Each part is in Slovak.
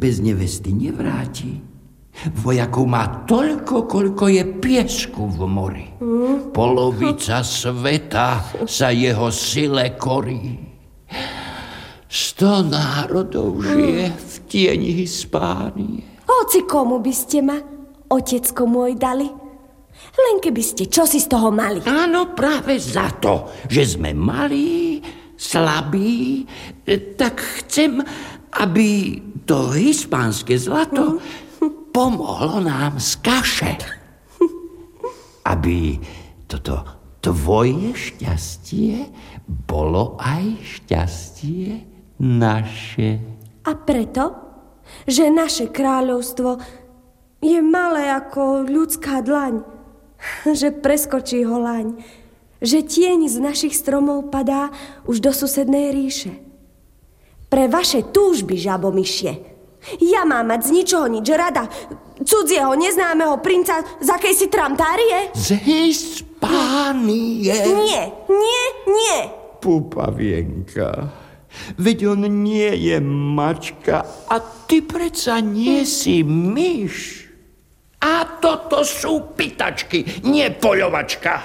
bez nevesty nevráti. Vojakov má toľko, koľko je piesku v mori. Polovica sveta sa jeho sile korí. 100 národov žije v tieni Hispánie. Hoci komu by ste ma, otecko môj, dali. Len keby ste čosi z toho mali. Áno, práve za to, že sme malí, slabí, tak chcem, aby to hispánske zlato pomohlo nám z kaše. Aby toto tvoje šťastie bolo aj šťastie naše. A preto, že naše kráľovstvo je malé ako ľudská dlaň, že preskočí ho laň, že tieň z našich stromov padá už do susednej ríše. Pre vaše túžby, žabomyšie, ja mám mať z ničoho nič rada cudzieho neznámeho princa z akejsi tramtárie? Z Hispánie. Nie. Pupavienka, veď on nie je mačka a ty predsa nie si myš. A toto sú pitačky, nie poľovačka.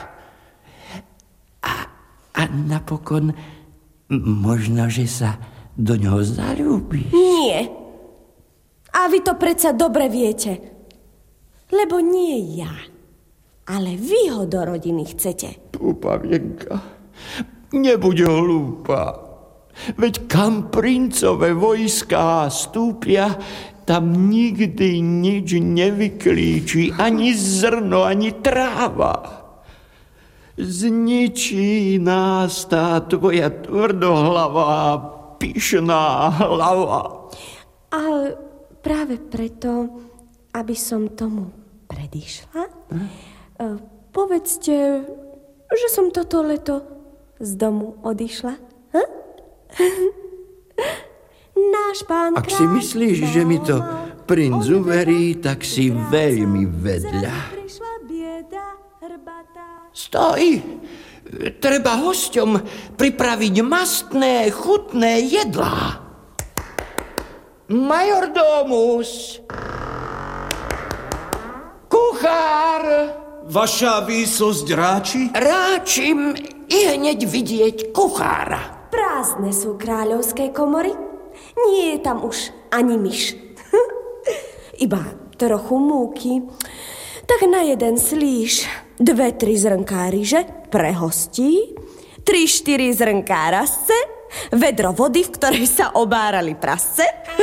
A napokon možno, že sa do ňoho zaľúbiš. Nie. A vy to predsa dobre viete. Lebo nie ja, ale vy ho do rodiny chcete. Pupavienka, nebuď hlúpa. Veď kam princové vojská stúpia, tam nikdy nič nevyklíči, ani zrno, ani tráva. Zničí nás tá tvoja tvrdohlavá, pyšná hlava. Ale práve preto, aby som tomu predišla, povedzte, že som toto leto z domu odišla. Náš pán Ak si myslíš, že mi to princ uverí, tak si veľmi vedľa. Stoj! Treba hosťom pripraviť mastné, chutné jedlá. Majordomus! Kuchár! Vaša výsosť ráči? Ráčim i hneď vidieť kuchára. Prázdne sú kráľovské komory. Nie je tam už ani myš. Iba trochu múky. Tak na jeden slíš 2-3 zrnká ryže pre hostí, 3-4 zrnká rasce, vedro vody, v ktorej sa obárali prasce.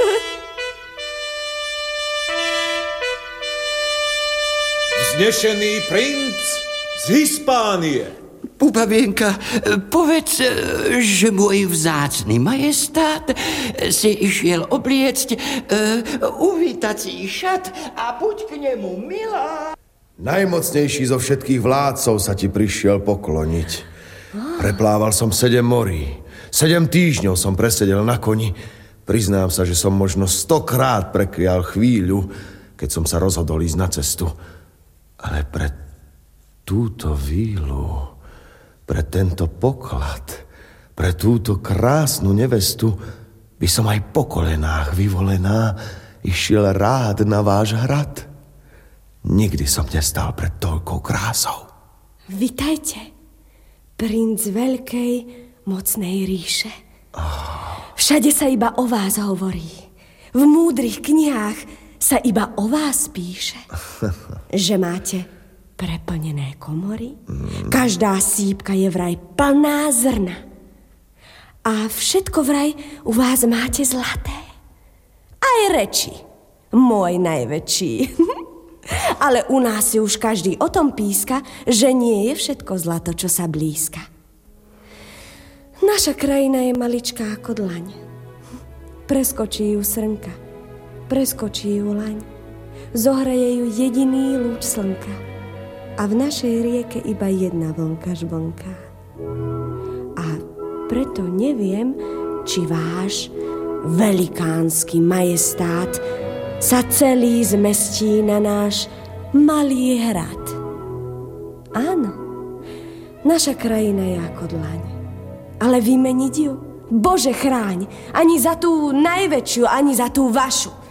Vznešený princ z Hispánie. Pupavienka, povedz, že môj vzácny majestát si išiel obliecť uvítací šat a buď k nemu milá. Najmocnejší zo všetkých vládcov sa ti prišiel pokloniť. Preplával som 7 morí. 7 týždňov som presedel na koni. Priznám sa, že som možno 100-krát preklial chvíľu, keď som sa rozhodol ísť na cestu. Ale pre túto vílu, pre tento poklad, pre túto krásnu nevestu by som aj po kolenách vyvolená išiel rád na váš hrad. Nikdy som nestal pred toľkou krásou. Vitajte, princ veľkej, mocnej ríše. Všade sa iba o vás hovorí. V múdrych knihách sa iba o vás píše. Že máte preplnené komory. Každá sípka je vraj plná zrna. A všetko vraj u vás máte zlaté. Aj reči, môj najväčší. Ale u nás si už každý o tom píska, že nie je všetko zlato, čo sa blízka. Naša krajina je maličká ako dlaň. Preskočí ju srnka, preskočí ju laň. Zohreje ju jediný lúč slnka. A v našej rieke iba jedna vlnka žblnká. A preto neviem, či váš velikánsky majestát sa celý zmestí na náš malý hrad. Áno, naša krajina je ako dlaň. Ale vymeniť ju? Bože chráň, ani za tú najväčšiu, ani za tú vašu.